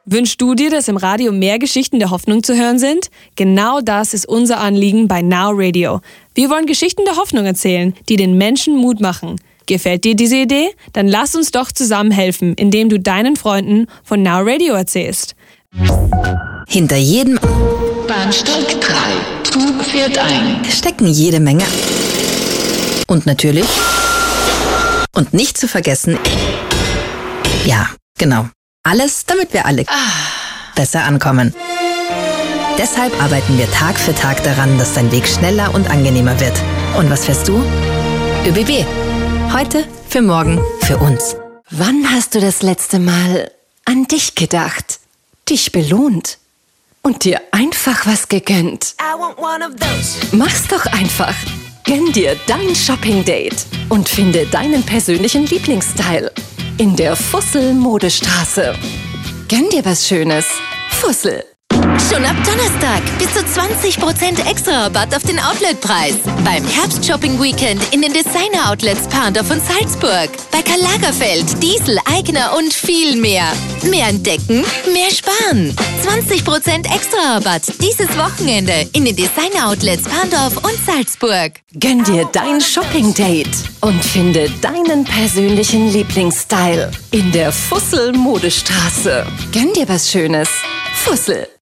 Wünschst du dir, dass im Radio mehr Geschichten der Hoffnung zu hören sind? Genau das ist unser Anliegen bei Now Radio. Wir wollen Geschichten der Hoffnung erzählen, die den Menschen Mut machen. Gefällt dir diese Idee? Dann lass uns doch zusammen helfen, indem du deinen Freunden von Now Radio erzählst. Hinter jedem Bahnsteig 3, Zug fährt ein. stecken jede Menge. Und natürlich, und nicht zu vergessen, ja, genau, alles, damit wir alle besser ankommen. Deshalb arbeiten wir Tag für Tag daran, dass dein Weg schneller und angenehmer wird. Und was fährst du? ÖBB. Heute, für morgen, für uns. Wann hast du das letzte Mal an dich gedacht, dich belohnt und dir einfach was gegönnt? Mach's doch einfach. Gönn dir dein Shopping-Date und finde deinen persönlichen Lieblingsstyle in der Fussel-Modestraße. Gönn dir was Schönes. Fussel. Schon ab Donnerstag bis zu 20% extra Rabatt auf den Outletpreis. Beim Herbst-Shopping-Weekend in den Designer-Outlets Parndorf und Salzburg. Bei Karl Lagerfeld, Diesel, Aigner und viel mehr. Mehr entdecken, mehr sparen. 20% extra Rabatt dieses Wochenende in den Designer-Outlets Parndorf und Salzburg. Gönn dir dein Shopping-Date und finde deinen persönlichen Lieblingsstyle in der Fussel-Modestraße. Gönn dir was Schönes. Fussel.